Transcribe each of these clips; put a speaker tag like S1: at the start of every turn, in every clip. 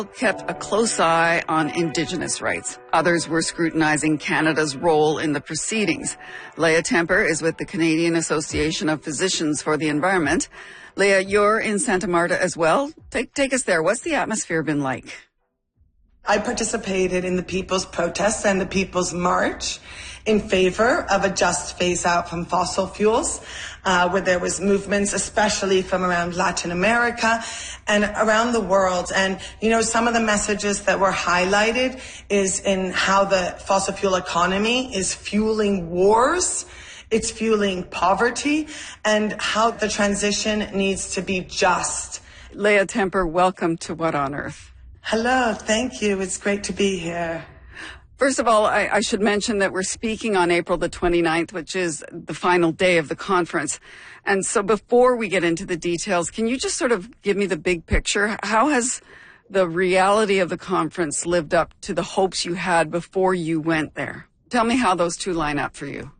S1: kept a close eye on Indigenous rights. Others were scrutinizing Canada's role in the proceedings. Leah Temper is with the Canadian Association of Physicians for the Environment. Leah, you're in Santa Marta as well. Take us there. What's the atmosphere been like?
S2: I participated in the People's Protest and the People's March in favor of a just phase out from fossil fuels, where there was movements, especially from around Latin America and around the world. And, some of the messages that were highlighted is in how the fossil fuel economy is fueling wars, it's fueling poverty, and how the transition needs to be just.
S1: Leah Temper, welcome to What on Earth?
S2: Hello, thank you. It's great to be here.
S1: First of all, I should mention that we're speaking on April the 29th, which is the final day of the conference. And so before we get into the details, can you just sort of give me the big picture? How has the reality of the conference lived up to the hopes you had before you went there? Tell me how those two line up for you.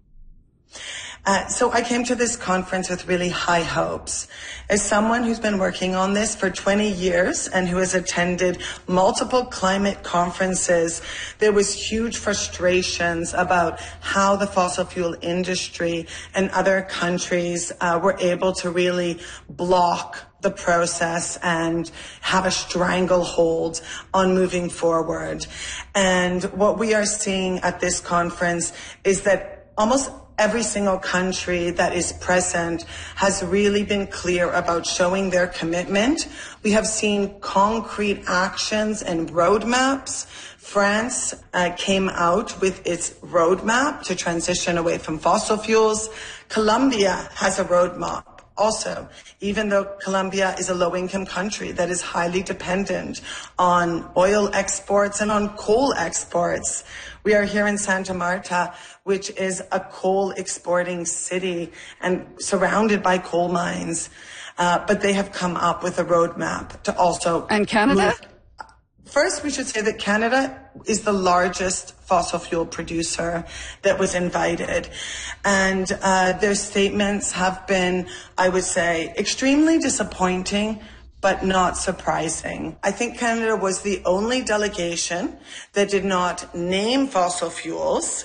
S2: So I came to this conference with really high hopes. As someone who's been working on this for 20 years and who has attended multiple climate conferences, there was huge frustrations about how the fossil fuel industry and other countries were able to really block the process and have a stranglehold on moving forward. And what we are seeing at this conference is that almost every single country that is present has really been clear about showing their commitment. We have seen concrete actions and roadmaps. France came out with its roadmap to transition away from fossil fuels. Colombia has a roadmap also, even though Colombia is a low-income country that is highly dependent on oil exports and on coal exports. We are here in Santa Marta, which is a coal exporting city and surrounded by coal mines. But they have come up with a roadmap to also...
S1: And Canada?
S2: First, we should say that Canada is the largest fossil fuel producer that was invited. And their statements have been, I would say, extremely disappointing, but not surprising. I think Canada was the only delegation that did not name fossil fuels.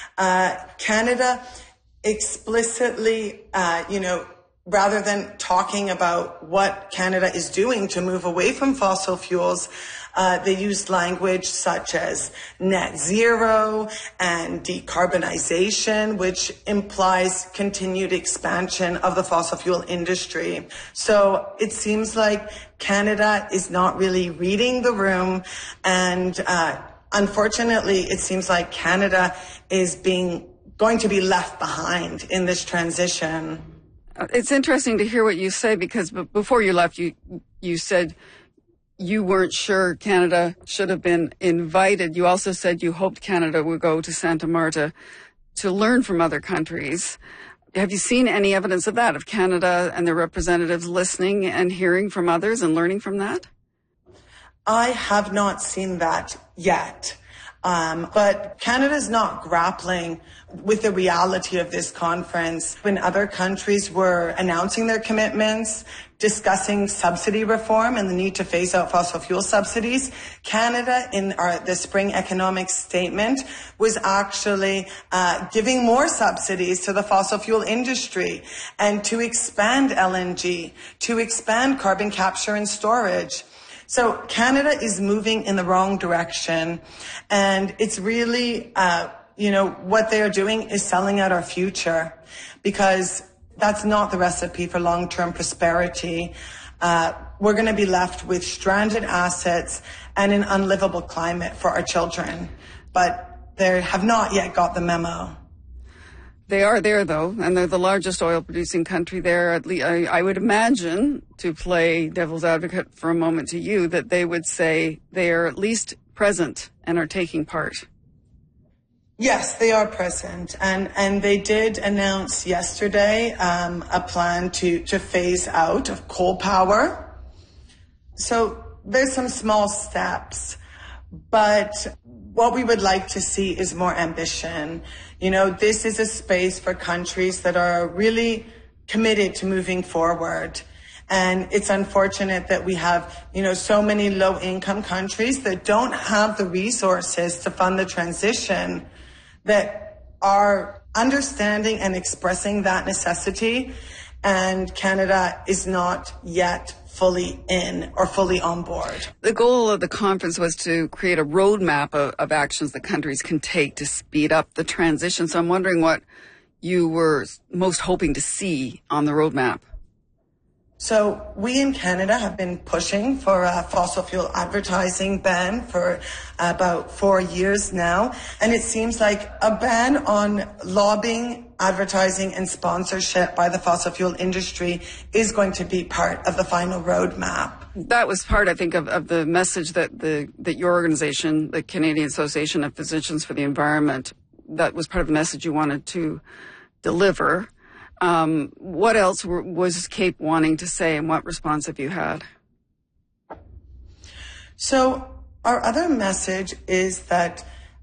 S2: Canada explicitly, rather than talking about what Canada is doing to move away from fossil fuels, they used language such as net zero and decarbonization, which implies continued expansion of the fossil fuel industry. So it seems like Canada is not really reading the room, and unfortunately, it seems like Canada is going to be left behind in this transition.
S1: It's interesting to hear what you say, because before you left, you said you weren't sure Canada should have been invited. You also said you hoped Canada would go to Santa Marta to learn from other countries. Have you seen any evidence of that, of Canada and their representatives listening and hearing from others and learning from that?
S2: I have not seen that yet. But Canada's not grappling with the reality of this conference. When other countries were announcing their commitments, discussing subsidy reform and the need to phase out fossil fuel subsidies, Canada, in the spring economic statement, was actually giving more subsidies to the fossil fuel industry and to expand LNG, to expand carbon capture and storage. So Canada is moving in the wrong direction, and it's really, what they are doing is selling out our future, because that's not the recipe for long-term prosperity. We're going to be left with stranded assets and an unlivable climate for our children, but they have not yet got the memo.
S1: They are there, though, and they're the largest oil-producing country there. At least, I would imagine, to play devil's advocate for a moment to you, that they would say they are at least present and are taking part.
S2: Yes, they are present, and they did announce yesterday a plan to phase out of coal power. So there's some small steps, but what we would like to see is more ambition. This is a space for countries that are really committed to moving forward. And it's unfortunate that we have, so many low-income countries that don't have the resources to fund the transition that are understanding and expressing that necessity. And Canada is not yet fully in or fully on board.
S1: The goal of the conference was to create a roadmap of actions that countries can take to speed up the transition. So I'm wondering what you were most hoping to see on the roadmap.
S2: So we in Canada have been pushing for a fossil fuel advertising ban for about 4 years now. And it seems like a ban on lobbying, advertising and sponsorship by the fossil fuel industry is going to be part of the final roadmap.
S1: That was part, I think, of the message that your organization, the Canadian Association of Physicians for the Environment, that was part of the message you wanted to deliver. What else was CAPE wanting to say, and what response have you had?
S2: So our other message is that,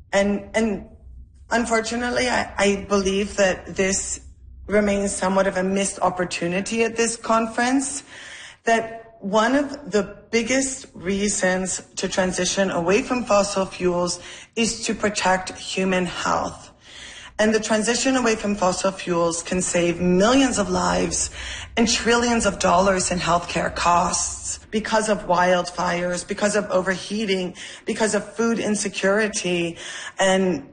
S2: and unfortunately, I believe that this remains somewhat of a missed opportunity at this conference, that one of the biggest reasons to transition away from fossil fuels is to protect human health. And the transition away from fossil fuels can save millions of lives and trillions of dollars in healthcare costs because of wildfires, because of overheating, because of food insecurity, and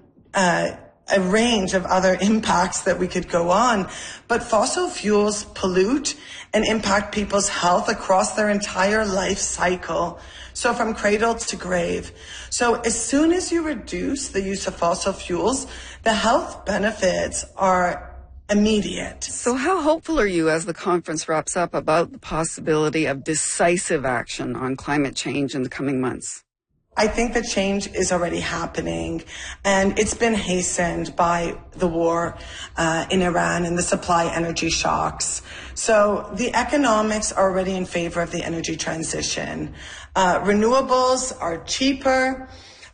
S2: a range of other impacts that we could go on. But fossil fuels pollute and impact people's health across their entire life cycle. So from cradle to grave. So as soon as you reduce the use of fossil fuels, the health benefits are immediate.
S1: So how hopeful are you as the conference wraps up about the possibility of decisive action on climate change in the coming months?
S2: I think the change is already happening, and it's been hastened by the war in Iran and the supply energy shocks. So the economics are already in favor of the energy transition. Renewables are cheaper,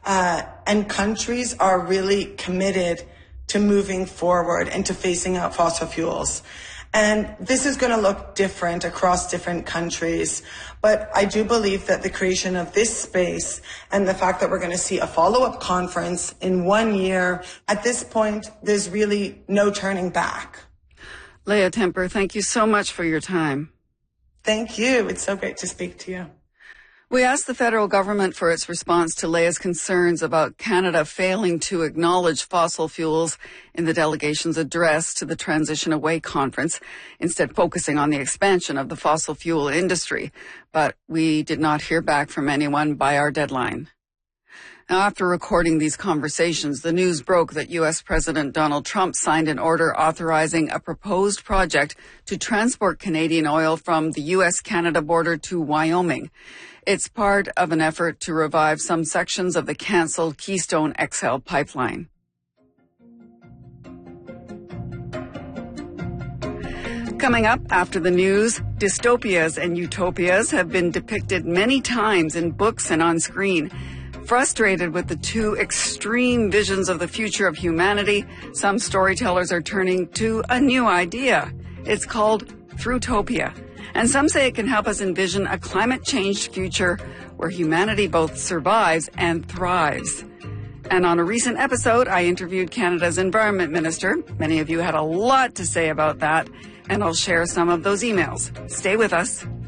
S2: and countries are really committed to moving forward and to phasing out fossil fuels. And this is going to look different across different countries. But I do believe that the creation of this space and the fact that we're going to see a follow-up conference in 1 year, at this point, there's really no turning back.
S1: Leah Temper, thank you so much for your time.
S2: Thank you. It's so great to speak to you.
S1: We asked the federal government for its response to Leah's concerns about Canada failing to acknowledge fossil fuels in the delegation's address to the Transition Away conference, instead focusing on the expansion of the fossil fuel industry. But we did not hear back from anyone by our deadline. Now, after recording these conversations, the news broke that U.S. President Donald Trump signed an order authorizing a proposed project to transport Canadian oil from the U.S.-Canada border to Wyoming. It's part of an effort to revive some sections of the canceled Keystone XL pipeline. Coming up after the news, dystopias and utopias have been depicted many times in books and on screen. Frustrated with the two extreme visions of the future of humanity, some storytellers are turning to a new idea. It's called Fruitopia. And some say it can help us envision a climate-changed future where humanity both survives and thrives. And on a recent episode, I interviewed Canada's Environment Minister. Many of you had a lot to say about that, and I'll share some of those emails. Stay with us.